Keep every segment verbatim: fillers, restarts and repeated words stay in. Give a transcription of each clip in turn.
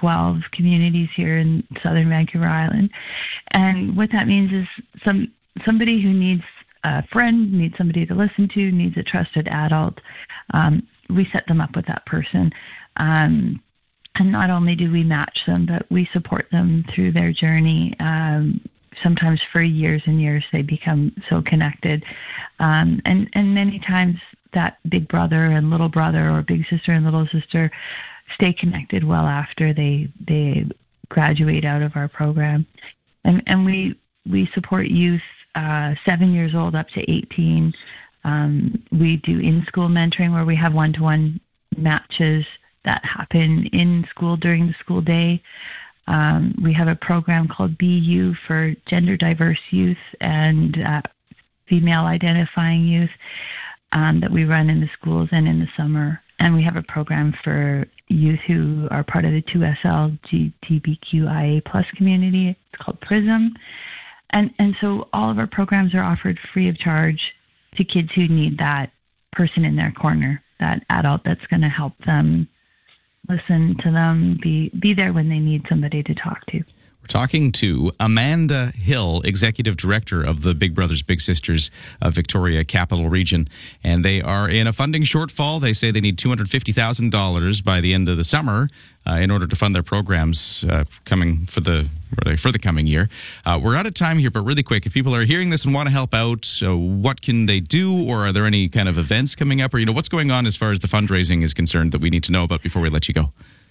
twelve communities here in southern Vancouver Island. And what that means is some somebody who needs a friend, needs somebody to listen to, needs a trusted adult. Um, we set them up with that person. Um, and not only do we match them, but we support them through their journey. Um, sometimes for years and years, they become so connected. Um, and, and many times that big brother and little brother or big sister and little sister stay connected well after they they graduate out of our program. And, and we, we support youth uh, seven years old up to eighteen. Um, we do in-school mentoring where we have one-to-one matches that happen in school during the school day. Um, we have a program called Be You for gender diverse youth and uh, female identifying youth um, that we run in the schools and in the summer. And we have a program for youth who are part of the two S L G B T Q I A plus community. It's called PRISM. And, and so all of our programs are offered free of charge to kids who need that person in their corner, that adult that's going to help them, listen to them, be be there when they need somebody to talk to. We're talking to Amanda Hill, Executive Director of the Big Brothers Big Sisters of Victoria Capital Region. And they are in a funding shortfall. They say they need two hundred fifty thousand dollars by the end of the summer uh, in order to fund their programs uh, coming for the for the coming year. Uh, we're out of time here, but really quick, if people are hearing this and want to help out, so what can they do? Or are there any kind of events coming up? Or, you know, what's going on as far as the fundraising is concerned that we need to know about before we let you go?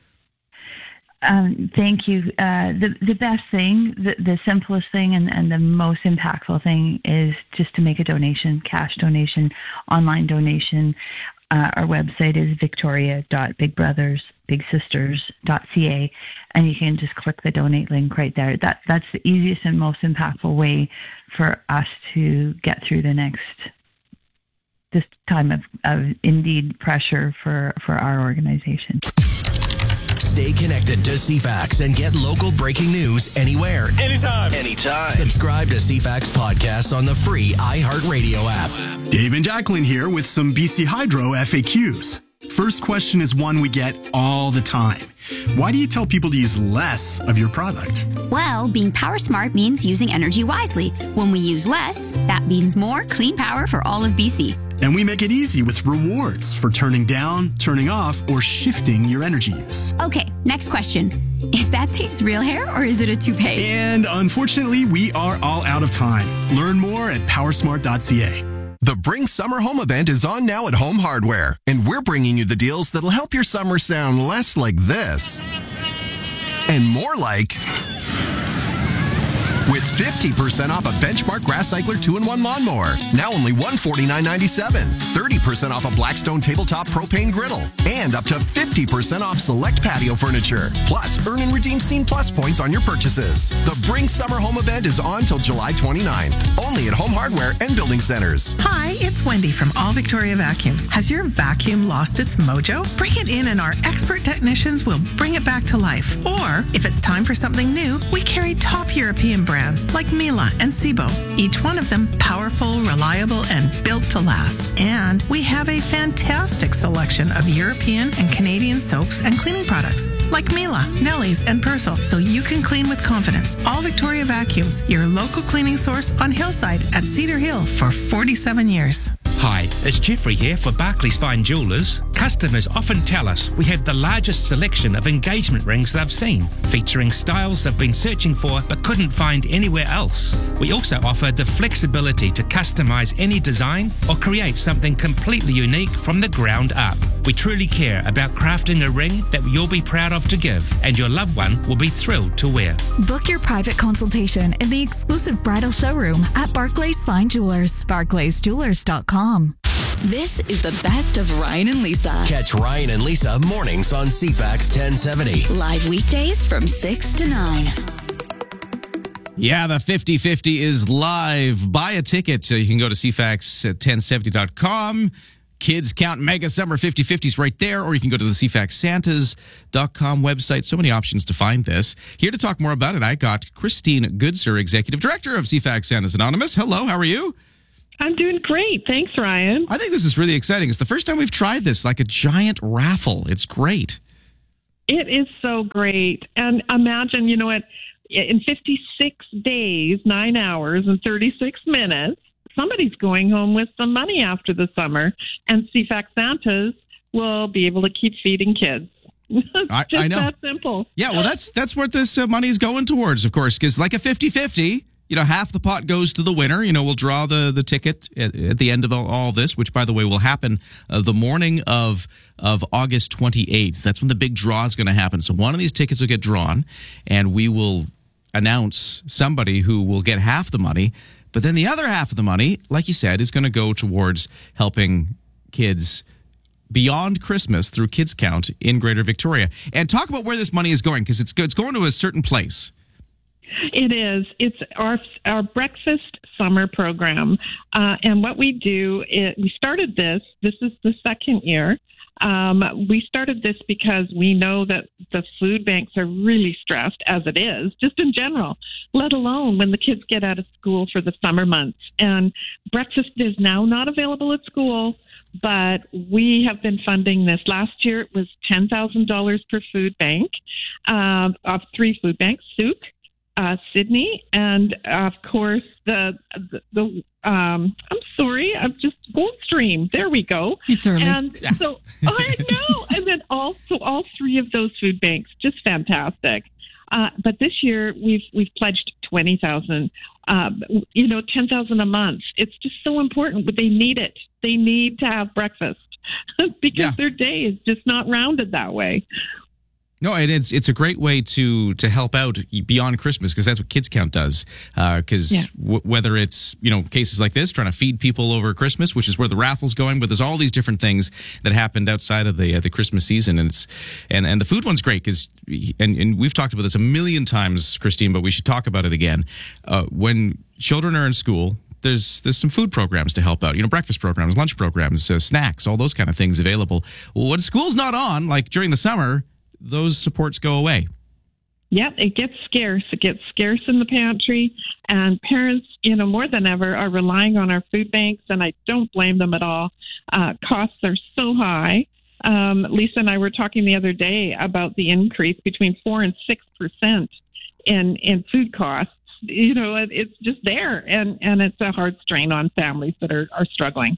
Um, thank you. Uh, the the best thing, the, the simplest thing, and, and the most impactful thing is just to make a donation, cash donation, online donation. Uh, our website is victoria dot big brothers big sisters dot c a, and you can just click the donate link right there. That that's the easiest and most impactful way for us to get through the next this time of, of indeed pressure for, for our organization. Stay connected to C FAX and get local breaking news anywhere, anytime, anytime. Subscribe to C FAX podcasts on the free iHeartRadio app. Dave and Jacqueline here with some B C Hydro F A Qs. First question is one we get all the time. Why do you tell people to use less of your product? Well, being power smart means using energy wisely. When we use less, that means more clean power for all of B C. And we make it easy with rewards for turning down, turning off, or shifting your energy use. Okay, next question. Is that Dave's real hair or is it a toupee? And unfortunately, we are all out of time. Learn more at power smart dot c a. The Bring Summer Home event is on now at Home Hardware, and we're bringing you the deals that'll help your summer sound less like this and more like with fifty percent off a Benchmark Grass Cycler two in one lawnmower, now only one hundred forty-nine ninety-seven. thirty percent off a Blackstone Tabletop Propane Griddle, and up to fifty percent off select patio furniture. Plus, earn and redeem Scene Plus points on your purchases. The Bring Summer Home event is on till July twenty-ninth, only at Home Hardware and Building Centers. Hi, it's Wendy from All Victoria Vacuums. Has your vacuum lost its mojo? Bring it in and our expert technicians will bring it back to life. Or, if it's time for something new, we carry top European brands like Miele and Sebo. Each one of them powerful, reliable, and built to last. And we have a fantastic selection of European and Canadian soaps and cleaning products like Miele, Nelly's, and Persil, so you can clean with confidence. All Victoria Vacuums, your local cleaning source on Hillside at Cedar Hill for forty-seven years. Hi, it's Jeffrey here for Barclays Fine Jewellers. Customers often tell us we have the largest selection of engagement rings they've seen, featuring styles they've been searching for but couldn't find anywhere else. We also offer the flexibility to customise any design or create something completely unique from the ground up. We truly care about crafting a ring that you'll be proud of to give, and your loved one will be thrilled to wear. Book your private consultation in the exclusive bridal showroom at Barclays Fine Jewellers, barclays jewellers dot com. This is the best of Ryan and Lisa. Catch Ryan and Lisa mornings on C FAX ten seventy. Live weekdays from six to nine. Yeah, the fifty fifty is live. Buy a ticket. So you can go to c fax ten seventy dot com. Kids Count Mega Summer fifty fifties right there, or you can go to the c fax santas dot com website. So many options to find this. Here to talk more about it, I got Christine Goodsir, Executive Director of C FAX Santas Anonymous. Hello, how are you? I'm doing great. Thanks, Ryan. I think this is really exciting. It's the first time we've tried this, like a giant raffle. It's great. It is so great. And imagine, you know, what, in fifty-six days, nine hours and thirty-six minutes, somebody's going home with some money after the summer, and C FAC Santas will be able to keep feeding kids. I, Just I know. that simple. Yeah, well, that's that's what this uh, money is going towards, of course, because like a fifty-fifty, you know, half the pot goes to the winner. You know, we'll draw the, the ticket at, at the end of all, all this, which, by the way, will happen uh, the morning of of August twenty-eighth. That's when the big draw is going to happen. So one of these tickets will get drawn, and we will announce somebody who will get half the money. But then the other half of the money, like you said, is going to go towards helping kids beyond Christmas through Kids Count in Greater Victoria. And talk about where this money is going, because it's it's going to a certain place. It is. It's our our breakfast summer program, uh, and what we do is we started this. This is the second year. Um, we started this because we know that the food banks are really stressed as it is, just in general, let alone when the kids get out of school for the summer months. And breakfast is now not available at school, but we have been funding this. Last year it was ten thousand dollars per food bank, um, of three food banks, Souk, uh, Sydney, and of course the the, the um, I'm sorry, I'm just Goldstream. There we go. It's early. And so I know, and then also all three of those food banks, just fantastic. Uh, but this year we've we've pledged twenty thousand. Um, you know, ten thousand a month. It's just so important, but they need it. They need to have breakfast because Yeah. their day is just not rounded that way. No, and it's it's a great way to to help out beyond Christmas, because that's what Kids Count does. Because uh, Yeah. w- whether it's, you know, cases like this, trying to feed people over Christmas, which is where the raffle's going, but there's all these different things that happened outside of the uh, the Christmas season, and it's and and the food one's great because and and we've talked about this a million times, Christine, but we should talk about it again. Uh, when children are in school, there's there's some food programs to help out, you know, breakfast programs, lunch programs, uh, snacks, all those kind of things available. Well, when school's not on, like during the summer, those supports go away. Yeah, it gets scarce. It gets scarce in the pantry, and parents, you know, more than ever are relying on our food banks, and I don't blame them at all. Uh, costs are so high. Um, Lisa and I were talking the other day about the increase between four and six percent in in food costs. You know, it, it's just there, and, and it's a hard strain on families that are, are struggling.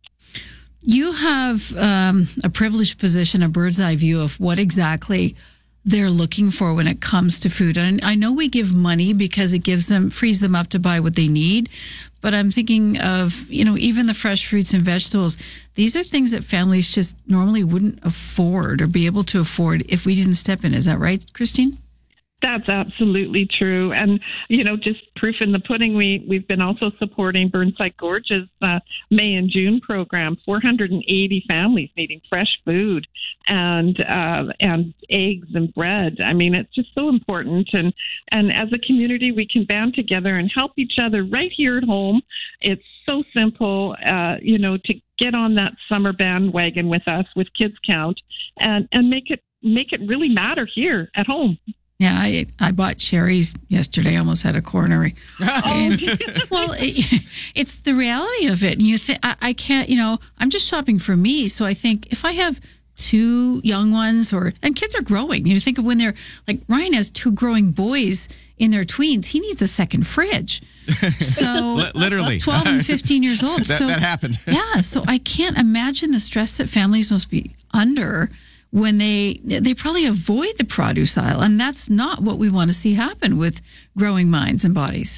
You have um, a privileged position, a bird's eye view of what exactly they're looking for when it comes to food. And I know we give money because it gives them, frees them up to buy what they need. But I'm thinking of, you know, even the fresh fruits and vegetables. These are things that families just normally wouldn't afford or be able to afford if we didn't step in. Is that right, Christine? That's absolutely true. And, you know, just proof in the pudding, we, we've been also supporting Burnside Gorge's uh, May and June program, four hundred eighty families needing fresh food and uh, and eggs and bread. I mean, it's just so important. And, and as a community, we can band together and help each other right here at home. It's so simple, uh, you know, to get on that summer bandwagon with us, with Kids Count, and, and make it make it really matter here at home. Yeah, I I bought cherries yesterday. I almost had a coronary. And, well, it, it's the reality of it. And you think I, I can't, you know, I'm just shopping for me. So I think if I have two young ones, or and kids are growing. You think of when they're like Ryan has two growing boys in their tweens. He needs a second fridge. So L- literally twelve and fifteen years old. that, so that happened. Yeah. So I can't imagine the stress that families must be under when they they probably avoid the produce aisle, and that's not what we want to see happen with growing minds and bodies.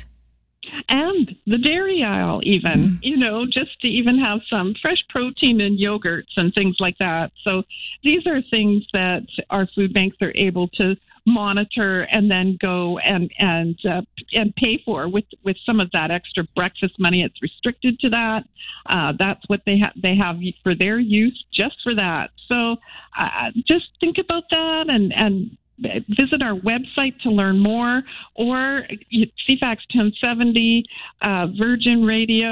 And the dairy aisle, even, mm. you know, just to even have some fresh protein in yogurts and things like that. So these are things that our food banks are able to monitor and then go and and uh, and pay for with, with some of that extra breakfast money. It's restricted to that. Uh, that's what they have they have for their use, just for that. So uh, just think about that and and. Visit our website to learn more, or C FAX ten seventy, uh, Virgin Radio.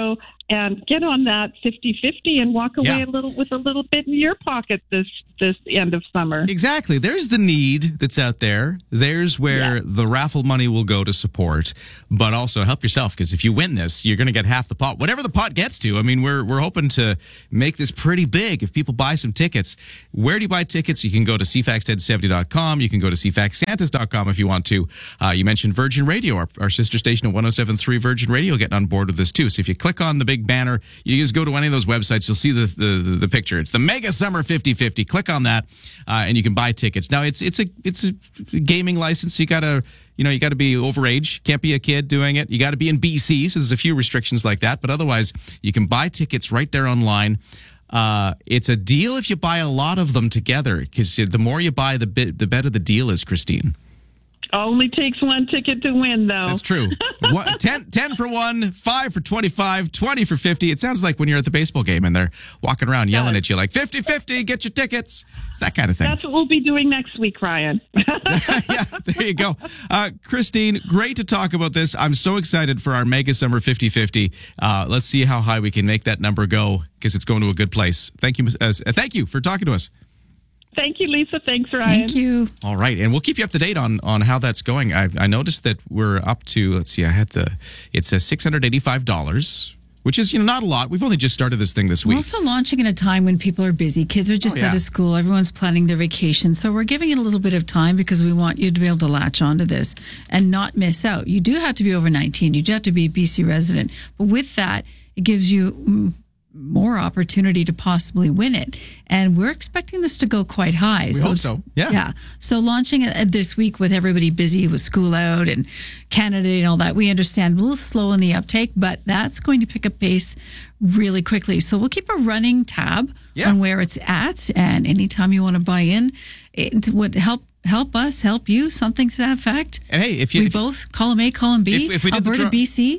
and get on that fifty-fifty and walk away Yeah. a little with a little bit in your pocket this this end of summer. Exactly. There's the need that's out there. There's where Yeah. the raffle money will go to support, but also help yourself, because if you win this, you're going to get half the pot, whatever the pot gets to. I mean, we're we're hoping to make this pretty big. If people buy some tickets, where do you buy tickets? You can go to c fax ten seventy dot com. You can go to c fax santas dot com if you want to. Uh, you mentioned Virgin Radio, our, our sister station at one oh seven point three Virgin Radio, getting on board with this too. So if you click on the big banner, you just go to any of those websites, you'll see the the, the, the picture. It's the Mega Summer fifty fifty. Click on that, uh, and you can buy tickets. Now it's it's a it's a gaming license. You gotta you know you got to be over age. Can't be a kid doing it. You got to be in B C. So there's a few restrictions like that. But otherwise, you can buy tickets right there online. Uh, it's a deal if you buy a lot of them together, because the more you buy, the bit the better the deal is, Christine. Only takes one ticket to win, though. That's true. One, ten, ten for one, five for twenty-five, twenty for fifty. It sounds like when you're at the baseball game and they're walking around yelling at you like fifty fifty, get your tickets. It's that kind of thing. That's what we'll be doing next week, Ryan. Yeah, there you go. Uh, Christine, great to talk about this. I'm so excited for our Mega Summer fifty fifty. Uh, let's see how high we can make that number go, because it's going to a good place. Thank you, uh, thank you for talking to us. Thank you, Lisa. Thanks, Ryan. Thank you. All right, and we'll keep you up to date on on how that's going. I I noticed that we're up to, let's see, I had the, it's a six hundred eighty-five dollars, which is, you know, not a lot. We've only just started this thing this We're week. also launching at a time when people are busy. Kids are just Oh, yeah. out of school. Everyone's planning their vacation. So we're giving it a little bit of time because we want you to be able to latch onto this and not miss out. You do have to be over nineteen. You do have to be a B C resident. But with that, it gives you mm, more opportunity to possibly win it. And we're expecting this to go quite high. We so hope it's- so. Yeah. Yeah. So launching it this week with everybody busy with school out and Canada and all that, we understand a little slow in the uptake, but that's going to pick up pace really quickly. So we'll keep a running tab Yeah. on where it's at. And anytime you want to buy in, it would help help us, help you, something to that effect. And hey, if you we if, both, column A, column B, If- if we did the Alberta, draw- B C.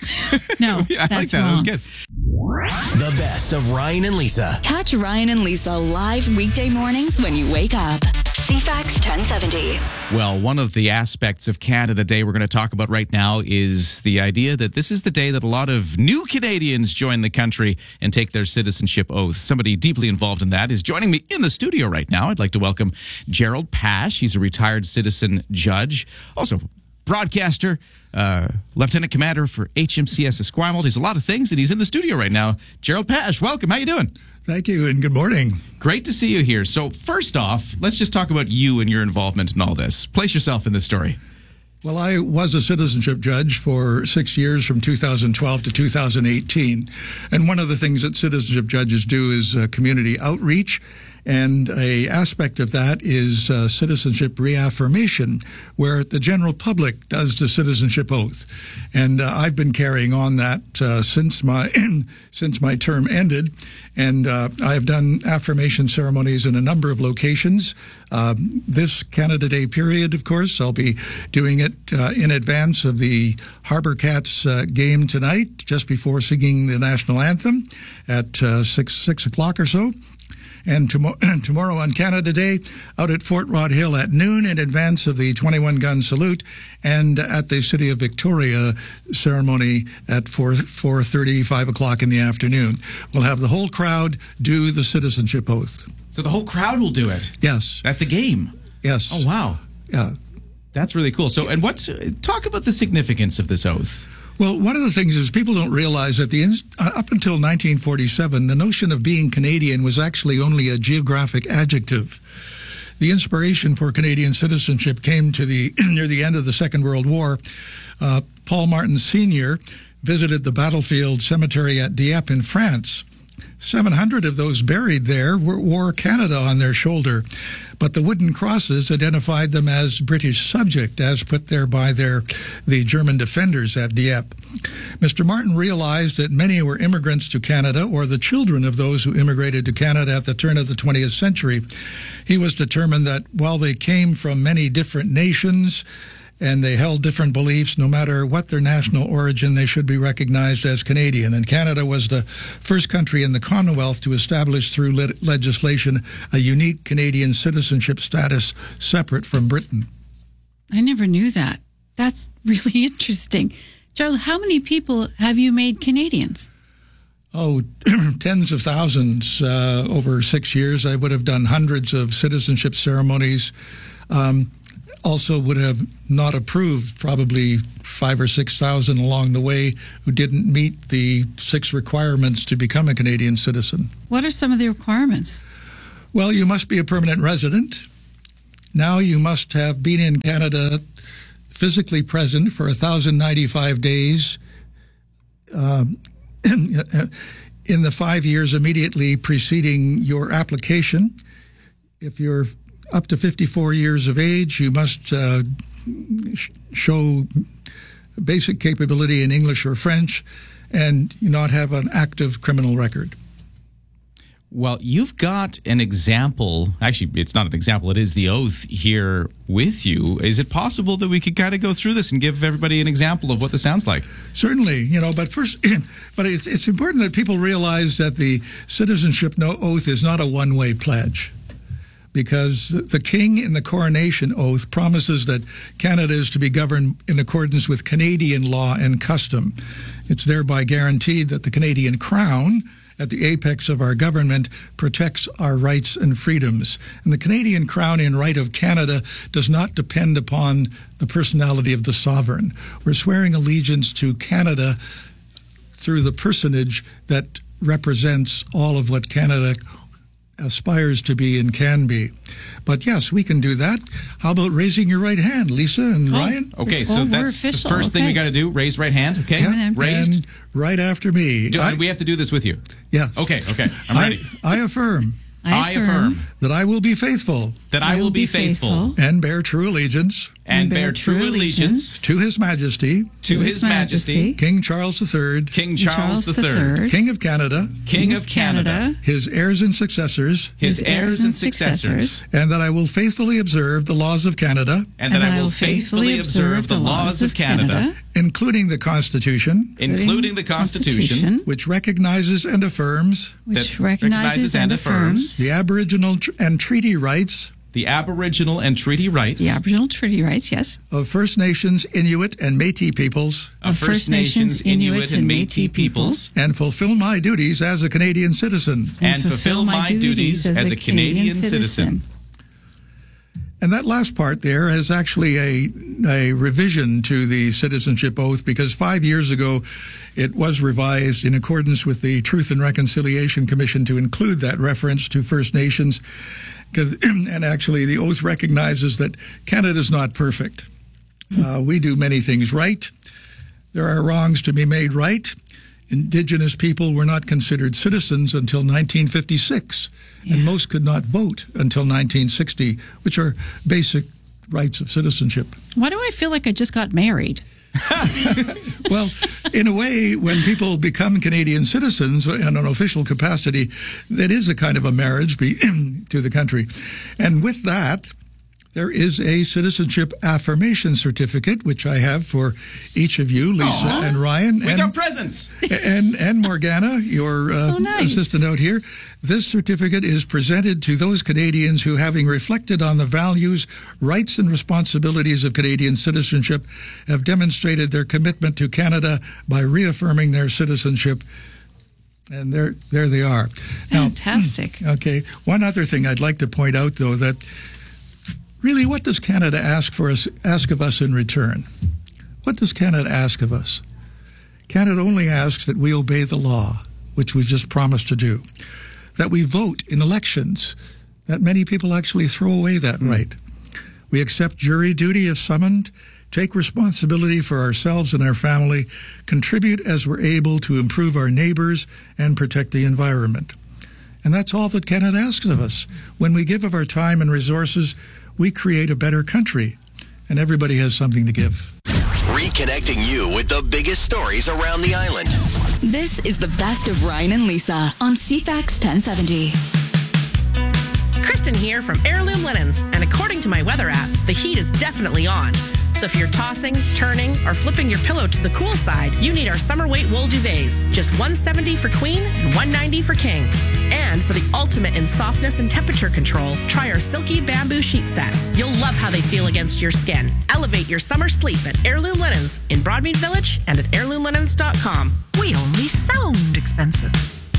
No, yeah, I that's like that. wrong. That was good. The best of Ryan and Lisa. Catch Ryan and Lisa live weekday mornings when you wake up. C FAX ten seventy. Well, one of the aspects of Canada Day we're going to talk about right now is the idea that this is the day that a lot of new Canadians join the country and take their citizenship oath. Somebody deeply involved in that is joining me in the studio right now. I'd like to welcome Gerald Pash. He's a retired citizen judge, also broadcaster, uh, lieutenant commander for H M C S Esquimalt. He's a lot of things, and he's in the studio right now. Gerald Pash, welcome. How you doing? Thank you, and good morning. Great to see you here. So first off, let's just talk about you and your involvement in all this. Place yourself in this story. Well, I was a citizenship judge for six years from two thousand twelve to two thousand eighteen. And one of the things that citizenship judges do is uh, community outreach. And a aspect of that is uh, citizenship reaffirmation, where the general public does the citizenship oath. And uh, I've been carrying on that uh, since my since my term ended. And uh, I have done affirmation ceremonies in a number of locations. Um, this Canada Day period, of course, I'll be doing it uh, in advance of the Harbour Cats uh, game tonight, just before singing the national anthem at uh, six six o'clock or so. And tom- tomorrow on Canada Day, out at Fort Rod Hill at noon in advance of the twenty-one gun salute, and at the City of Victoria ceremony at four, four thirty, five o'clock in the afternoon. We'll have the whole crowd do the citizenship oath. So the whole crowd will do it? Yes. At the game? Yes. Oh, wow. Yeah. That's really cool. So, and what's, talk about the significance of this oath. Well, one of the things is people don't realize that the uh, up until nineteen forty-seven, the notion of being Canadian was actually only a geographic adjective. The inspiration for Canadian citizenship came to the near the end of the Second World War. Uh, Paul Martin Senior visited the battlefield cemetery at Dieppe in France. seven hundred of those buried there were, wore Canada on their shoulder, but the wooden crosses identified them as British subject, as put there by their the German defenders at Dieppe. Mister Martin realized that many were immigrants to Canada, or the children of those who immigrated to Canada at the turn of the twentieth century. He was determined that while they came from many different nations, and they held different beliefs, no matter what their national origin, they should be recognized as Canadian. And Canada was the first country in the Commonwealth to establish through le- legislation a unique Canadian citizenship status separate from Britain. I never knew that. That's really interesting. Gerald, how many people have you made Canadians? oh, tens of thousands uh, over six years. I would have done hundreds of citizenship ceremonies. Um, also would have not approved probably five or six thousand along the way who didn't meet the six requirements to become a Canadian citizen. What are some of the requirements? Well, you must be a permanent resident. Now you must have been in Canada physically present for one thousand ninety-five days um, in the five years immediately preceding your application. If you're up to fifty-four years of age, you must uh, sh- show basic capability in English or French and not have an active criminal record. Well, you've got an example. Actually, it's not an example. It is the oath here with you. Is it possible that we could kind of go through this and give everybody an example of what this sounds like? Certainly, you know, but first, but it's, it's important that people realize that the citizenship no oath is not a one-way pledge, because the King in the coronation oath promises that Canada is to be governed in accordance with Canadian law and custom. It's thereby guaranteed that the Canadian Crown, at the apex of our government, protects our rights and freedoms. And the Canadian Crown in right of Canada does not depend upon the personality of the sovereign. We're swearing allegiance to Canada through the personage that represents all of what Canada aspires to be and can be. But yes, we can do that. How about raising your right hand, Lisa and oh, Ryan? Okay, so oh, that's official. The first okay. thing we got to do. Raise right hand, okay? Yeah, raised. And right after me. Do, I, we have to do this with you? Yes. Okay, okay. I'm ready. I, I affirm. I affirm, I affirm that I will be faithful. That I, I will be faithful. faithful. And bear true allegiance. And bear true allegiance. To His Majesty. To His Majesty. King Charles the Third. King Charles the Third. King of Canada. King of Canada. His heirs and successors. His heirs and successors. And that I will faithfully observe the laws of Canada. And that I will faithfully observe the laws of Canada. Including the Constitution. Including the Constitution. Which recognizes and affirms. Which recognizes and affirms. The Aboriginal and treaty rights. The Aboriginal and treaty rights. The Aboriginal treaty rights, yes. Of First Nations, Inuit, and Métis peoples. Of First Nations, Inuit, and Métis peoples. And fulfill my duties as a Canadian citizen. And fulfill my duties as a Canadian citizen. And that last part there is actually a, a revision to the citizenship oath, because five years ago it was revised in accordance with the Truth and Reconciliation Commission to include that reference to First Nations. And actually the oath recognizes that Canada is not perfect. Uh, we do many things right. There are wrongs to be made right. Indigenous people were not considered citizens until nineteen fifty-six, yeah. and most could not vote until nineteen sixty, which are basic rights of citizenship. Why do I feel like I just got married? Well, in a way, when people become Canadian citizens in an official capacity, that is a kind of a marriage be, to the country. And with that, there is a citizenship affirmation certificate, which I have for each of you, Lisa Aww. and Ryan. We and, got presents. And, and Morgana, your uh, so nice. assistant out here. This certificate is presented to those Canadians who, having reflected on the values, rights, and responsibilities of Canadian citizenship, have demonstrated their commitment to Canada by reaffirming their citizenship. And there, there they are. Fantastic. Now, okay, one other thing I'd like to point out, though, that really, what does Canada ask for us, ask of us in return? What does Canada ask of us? Canada only asks that we obey the law, which we've just promised to do, that we vote in elections, that many people actually throw away that mm. right. We accept jury duty if summoned, take responsibility for ourselves and our family, contribute as we're able to improve our neighbors and protect the environment. And that's all that Canada asks of us. When we give of our time and resources, we create a better country, and everybody has something to give. Reconnecting you with the biggest stories around the island. This is the best of Ryan and Lisa on C FAX ten seventy. Kristen here from Heirloom Linens, and according to my weather app, the heat is definitely on. So if you're tossing, turning, or flipping your pillow to the cool side, you need our summer weight wool duvets. Just one hundred seventy dollars for queen and one hundred ninety dollars for king. And for the ultimate in softness and temperature control, try our silky bamboo sheet sets. You'll love how they feel against your skin. Elevate your summer sleep at Heirloom Linens in Broadmead Village and at heirloom linens dot com. We only sound expensive.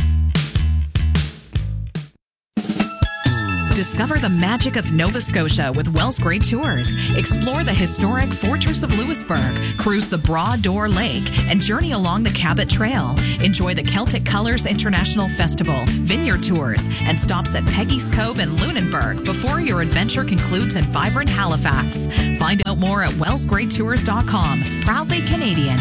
Discover the magic of Nova Scotia with Wells Great Tours. Explore the historic Fortress of Louisbourg, cruise the Broad Door Lake, and journey along the Cabot Trail. Enjoy the Celtic Colors International Festival, vineyard tours, and stops at Peggy's Cove and Lunenburg before your adventure concludes in vibrant Halifax. Find out more at wells great tours dot com. Proudly Canadian.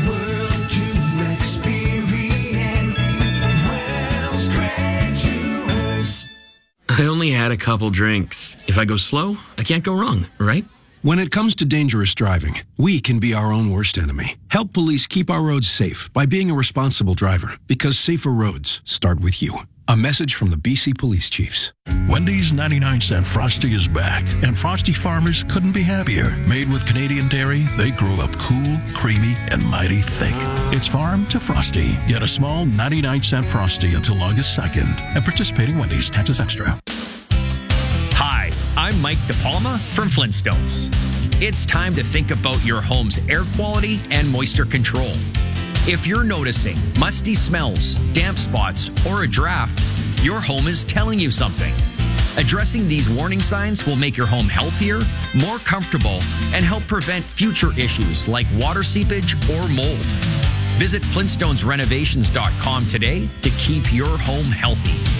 I only had a couple drinks. If I go slow, I can't go wrong, right? When it comes to dangerous driving, we can be our own worst enemy. Help police keep our roads safe by being a responsible driver, because safer roads start with you. A message from the B C Police Chiefs. Wendy's ninety-nine cent Frosty is back, and Frosty farmers couldn't be happier. Made with Canadian dairy, they grow up cool, creamy, and mighty thick. It's farm to Frosty. Get a small ninety-nine cent Frosty until August second. At participating Wendy's, taxes extra. Hi, I'm Mike DePalma from Flintstones. It's time to think about your home's air quality and moisture control. If you're noticing musty smells, damp spots, or a draft, your home is telling you something. Addressing these warning signs will make your home healthier, more comfortable, and help prevent future issues like water seepage or mold. Visit flintstones renovations dot com today to keep your home healthy.